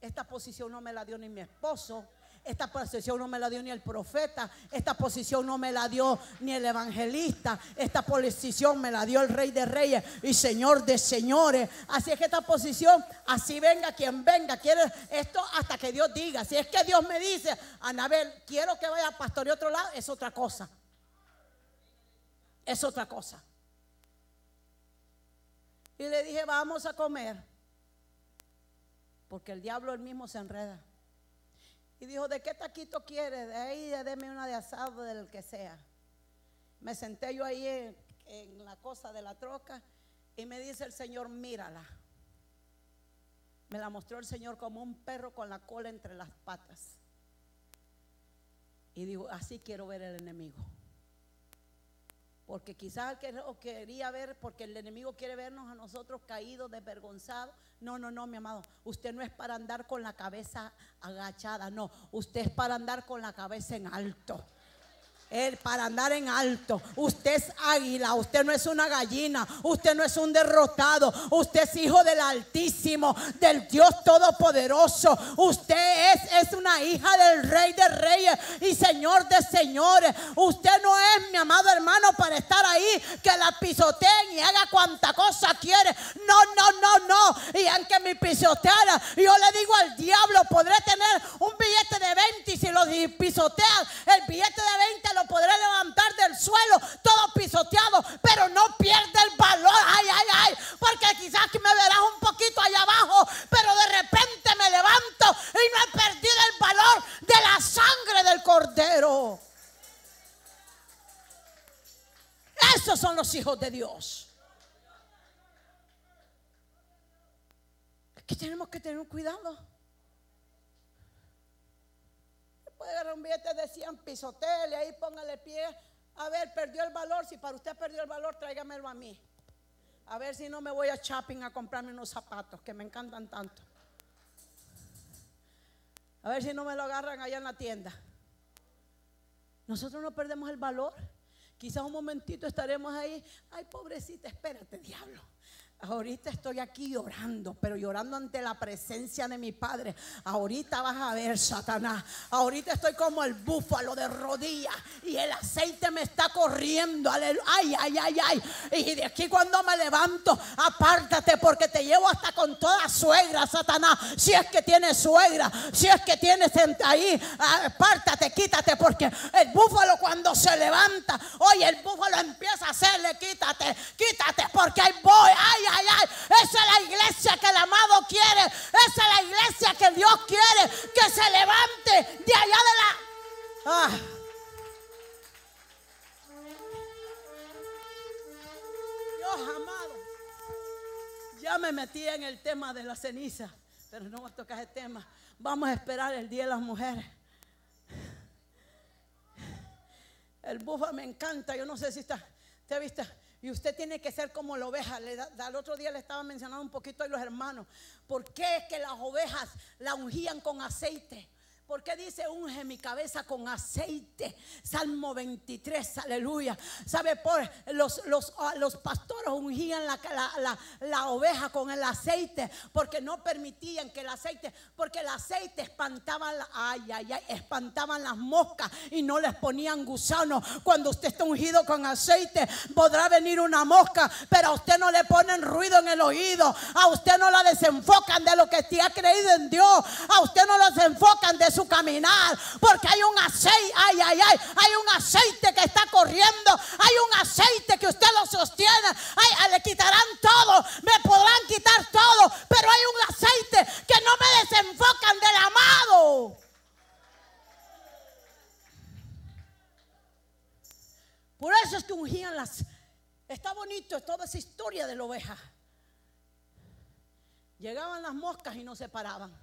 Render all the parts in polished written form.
esta posición no me la dio ni mi esposo, esta posición no me la dio ni el profeta, esta posición no me la dio ni el evangelista, esta posición me la dio el Rey de Reyes y Señor de Señores. Así es que esta posición, así venga quien venga, quiere esto hasta que Dios diga. Si es que Dios me dice, Anabel, quiero que vaya a pastorear otro lado, es otra cosa. Es otra cosa. Y le dije, vamos a comer, porque el diablo él mismo se enreda. Y dijo, ¿de qué taquito quiere? De ahí, deme una de asado, del que sea. Me senté yo ahí en la cosa de la troca y me dice el Señor, mírala. Me la mostró el Señor como un perro con la cola entre las patas. Y digo, así quiero ver el enemigo. Porque quizás quería ver, porque el enemigo quiere vernos a nosotros caídos, desvergonzados. No, mi amado, usted no es para andar con la cabeza agachada, no, usted es para andar con la cabeza en alto. Para andar en alto. Usted es águila, usted no es una gallina, usted no es un derrotado, usted es hijo del Altísimo, del Dios Todopoderoso. Usted es una hija del Rey de Reyes y Señor de Señores. Usted no es, mi amado hermano, para estar ahí que la pisoteen y haga cuanta cosa quiere. No. Y aunque me pisoteara, yo le digo al diablo, podré tener un billete de 20 y si lo pisotean, el billete de 20 lo podré levantar del suelo todo pisoteado, pero no pierde el valor. Ay, porque quizás que me verás un poquito allá abajo, pero de repente me levanto y no he perdido el valor de la sangre del Cordero. Esos son los hijos de Dios. Aquí tenemos que tener cuidado. Puede agarrar un billete de 100, pisotele ahí, póngale pie. A ver, perdió el valor. Si para usted perdió el valor, tráigamelo a mí. A ver si no me voy a shopping a comprarme unos zapatos que me encantan tanto. A ver si no me lo agarran allá en la tienda. Nosotros no perdemos el valor. Quizás un momentito estaremos ahí. Ay, pobrecita, espérate, diablo. Ahorita estoy aquí llorando, pero llorando ante la presencia de mi Padre. Ahorita vas a ver, Satanás. Ahorita estoy como el búfalo de rodillas y el aceite me está corriendo. Ay. Y de aquí cuando me levanto, apártate porque te llevo hasta con toda suegra, Satanás. Si es que tienes suegra, si es que tienes ahí, apártate, quítate, porque el búfalo cuando se levanta, oye, el búfalo empieza a hacerle, quítate, porque ahí voy. Esa es la iglesia que el amado quiere. Esa es la iglesia que Dios quiere que se levante de allá de la... Dios amado, ya me metí en el tema de la ceniza, pero no voy a tocar ese tema. Vamos a esperar el día de las mujeres. El búfalo me encanta. Yo no sé si usted ha visto. Y usted tiene que ser como la oveja. Al otro día le estaba mencionando un poquito a los hermanos. ¿Por qué es que las ovejas la ungían con aceite? ¿Por qué dice unge mi cabeza con aceite? Salmo 23, aleluya. ¿Sabe? Por los pastores ungían la oveja con el aceite, porque no permitían que el aceite, porque el aceite espantaban, espantaban las moscas y no les ponían gusanos. Cuando usted está ungido con aceite, podrá venir una mosca, pero a usted no le ponen ruido en el oído, a usted no la desenfocan de lo que usted ha creído en Dios, a usted no la desenfocan de su caminar, porque hay un aceite, hay un aceite que está corriendo, hay un aceite que usted lo sostiene. Le quitarán todo, me podrán quitar todo, pero hay un aceite que no me desenfocan del amado. Por eso es que ungían las... Está bonito toda esa historia de la oveja. Llegaban las moscas y no se paraban.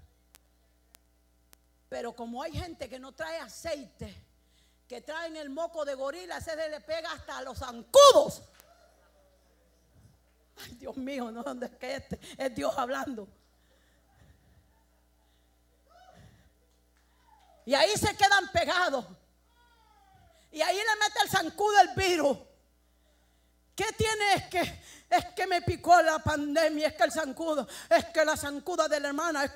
Pero como hay gente que no trae aceite, que traen el moco de gorila, ese le pega hasta a los zancudos. Ay, Dios mío, no, ¿dónde es que es Dios hablando? Y ahí se quedan pegados. Y ahí le mete el zancudo el virus. ¿Qué tiene? Es que me picó la pandemia, es que el zancudo, es que la zancuda de la hermana, es